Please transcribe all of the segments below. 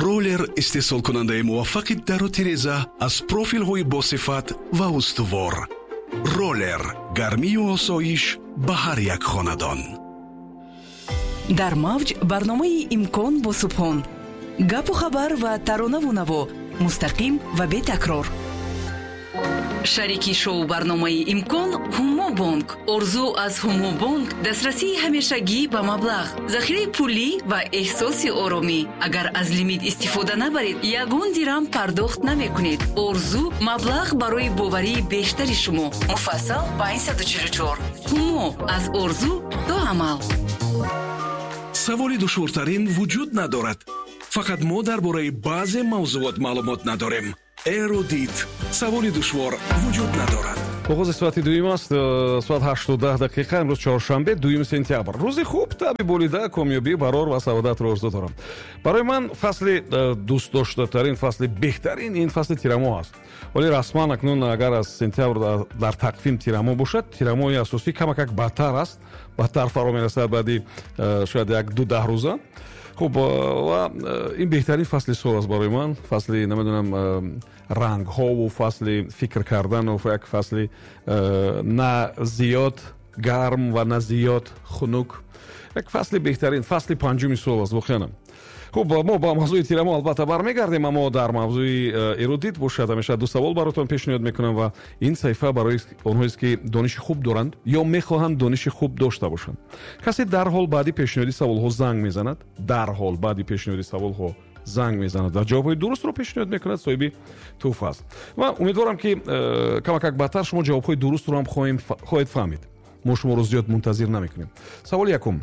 роллер истеҳсолкунандаи муваффақи дару тиреза аз профилҳои босифат ва устувор. роллер гармию осоиш ба ҳар як хонадон. дар мавҷ барномаи имкон бо субҳон гапу хабар ва таронаву наво мустақим ва бетакрор. шарики шоу барномаи имкон ҳумо бонк. орзу аз ҳумо бонк дастрасии ҳамешагӣ ба маблағ, захираи пулӣ ва эҳсоси оромӣ. агар аз лимит истифода набаред, ягон дирам пардохт намекунед. орзу маблағ барои боварии бештари шумо. муфассал 544. ҳумо аз орзу то амал. саволи душвортарин вуҷуд надорад. фақат мо дар бораи баъзе мавзуот маълумот надорем. эрудит. саволи душвор вуҷуд надорад. оғози соати дуюм аст. соат 8:10 дақиқа. имрӯз чоршанбе 2 сентябр. рӯзи хуб, таби болида, комёбӣ, барор ва саодатро орзу дорам. барои ман фасли дӯстдоштатарин, фасли беҳтарин ин фасли тирамо аст. вале расман акнун агар аз сентябр дар тақвим тирамо бошад, тирамои асосӣ камакак бадтар аст. бадтар фаро мерасад баъди шояд 1-2 рӯза. хуб, ва ин беҳтарин фасли сол аст барои ман. фасли намедонам рангҳову фасли фикр кардану як фасли на зиёд гарм ва на зиёд хунук. як фасли беҳтарин, фасли панҷуми сол аст воқеан. хуб, мо ба мавзӯи тирамо албатта бармегардем, аммо дар мавзӯи эрудит бошад ҳамеша ду савол баротон пешниҳод мекунам ва ин саҳифа барои онҳоест ки дониши хуб доранд ё мехоҳанд дониши хуб дошта бошанд. касе дарҳол баъди пешниҳоди саволҳо занг мезанад, дарҳол баъди пешниҳоди саволҳо занг мезанад ва ҷавобҳои дурустро пешниҳод мекунад, соҳиби тӯҳфа аст. ва умедворам ки камакак бадтар шумо ҷавобҳои дурустро ҳам хоҳед фаҳмид. мо шуморо зиёд мунтазир намекунем. саволи якум.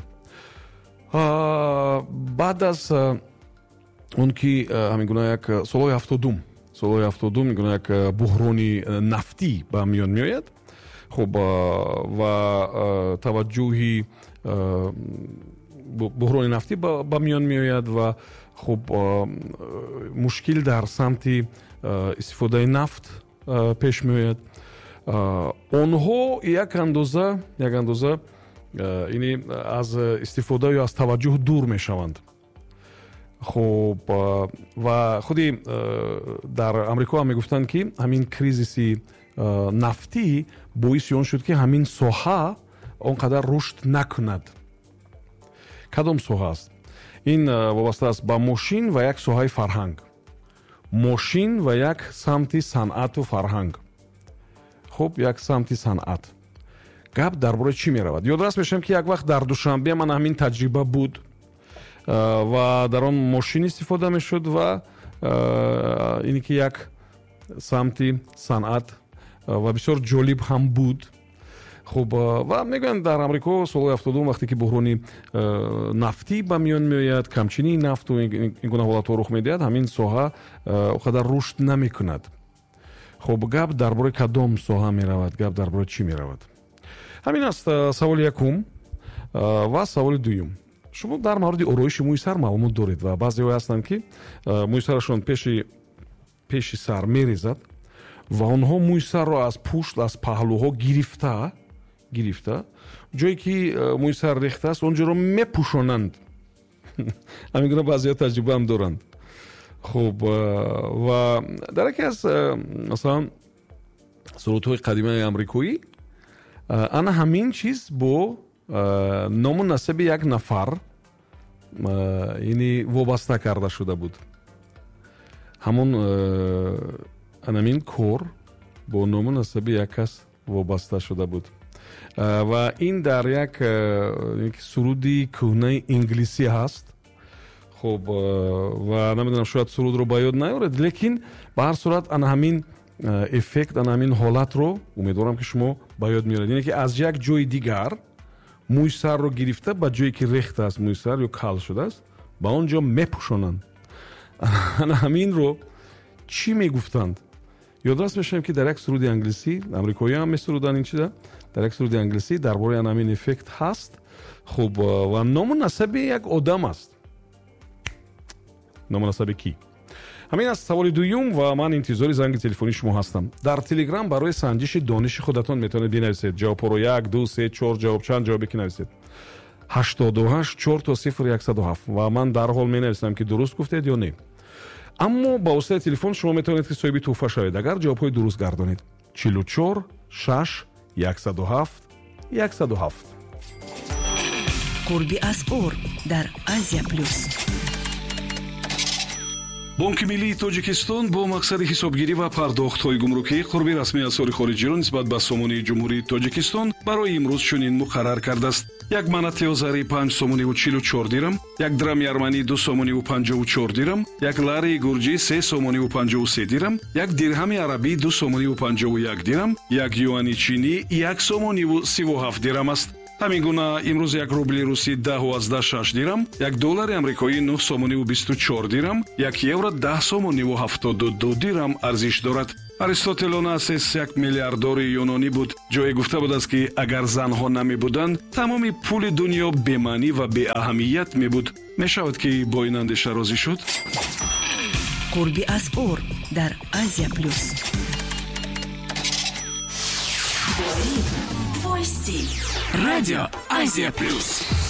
баъд аз он ки ҳамин гуна як солҳои 70 гуна як буҳрони нафтӣ ба миён меояд, хуб, ва таваҷҷӯҳи буҳрони нафтӣ ба миён меояд ва хуб мушкил дар самти истифодаи нафт пеш меояд. онҳо як андоза ини аз истифода ё аз таваҷҷӯҳ дур мешаванд. хуб, ва худи дар амрико ҳам мегуфтанд ки ҳамин кризиси нафтӣ боиси он шуд ки ҳамин соҳа он қадар рушд накунад. кадом соҳа аст? ин вобаста аст ба мошин ва як соҳаи фарҳанг. мошин ва як самти санъату фарҳанг. хуб, як самти санъат. гап дар бораи чӣ меравад? ёдрас мешавам ки як вақт дар душанбе ман ҳамин таҷриба буд ва дар он мошин истифода мешуд ва ине ки як самти санъат ва бисёр ҷолиб ҳам буд. хуб, ва мегӯянд дар амрико солҳои 70 вақте ки буҳрони нафтӣ ба миён меояд, камчинии нафту ин гуна ҳолатҳо рух медиҳад, ҳамин соҳа он қадар рушд намекунад. хуб, гап дар бораи кадом соҳа меравад? гап дар бораи чӣ меравад? ҳамин аст саволи якум. ва саволи дуюм. шумо дар мавриди ороиши мӯи сар маълумот доред ва баъзеҳое ҳастанд ки мӯи сарашон пеши сар мерезад ва онҳо мӯи сарро аз пушт, аз паҳлӯҳо гирифта ҷое ки мӯи сар рехтааст онҷоро мепӯшонанд. ҳамин гуна баъзеҳо таҷриба ҳам доранд. хуб, ва дар яке аз масалан сурудҳои қадимаи амрикоӣ ана ҳамин чиз бо ному насаби як нафар яъне вобаста карда шуда буд. ҳамон анамин кор бо ному насаби як кас вобаста шуда буд. ва ин дар як суруди кӯҳнаи инглисӣ ҳаст. хуб, ва намедонам шояд сурудро ба ёд наёред, лекин ба ҳар сурат ана ҳамин эффект, ана ҳамин ҳолатро умедворам ки шумо ба ёд меоред. яъне ки аз як ҷои дигар мӯи сарро гирифта ба ҷое ки рехтааст мӯи сар ё кал шудааст, ба он ҷо мепӯшонанд. ана ҳаминро чӣ мегуфтанд? ёдрас мешавем ки дар як суруди англисӣ, амрикоиё ҳам месуруданд ин чиза, дар як суруди англисӣ дар бораи ана ҳамин эффект ҳаст. хуб, ва ному насаби як одам аст. ному насаби кӣ? ҳамин аст саволи дуюм ва ман интизори занги телефонии шумо ҳастам. дар телеграм барои санҷиши дониши худатон метавонед бинависед. ҷавобҳоро 1, 2, 3, 4 ҷавоб, чанд ҷавобе ки нависед. 88 4 то 0107 ва ман дарҳол менависам ки дуруст гуфтед ё не. аммо ба воситаи телефон шумо метавонед ки соҳиби туҳфа шавед агар ҷавобҳои дуруст гардонед. 44 6 107 107. қурби асъор дар Азия плюс. бонки миллии тоҷикистон бо мақсади ҳисобгирӣ ва пардохтҳои гумрукӣ қурби расмии асъори хориҷиро нисбат ба сомонии ҷумҳурии Тоҷикистон барои имрӯз чунин муқаррар кардааст: 1 манати озарӣ 5 сомониву 44 дирам, 1 драми арманӣ 2 сомониву 54 дирам, 1 лари гурҷӣ 3 сомониву 53 дирам, 1 дирҳами арабӣ 2 сомониву 51 дирам, 1 юани чинӣ 1 сомониву 37 дирам аст. ҳамин гуна имрӯз 1 рубли русӣ 10.6 дирам, 1 доллари амрикоӣ 9 сомониву 24 дирам, 1 евро 10 сомониву 72 дирам арзиш дорад. Аристотелонасис 1 миллиардори юнонӣ буд. ҷое гуфта будааст ки агар занҳо намебуданд, тамоми пули дунё бемаънӣ ва беаҳамият мебуд. мешавад ки бо ин андеша розӣ шуд. қурби асъор дар Азия плюс. Радио Азия плюс.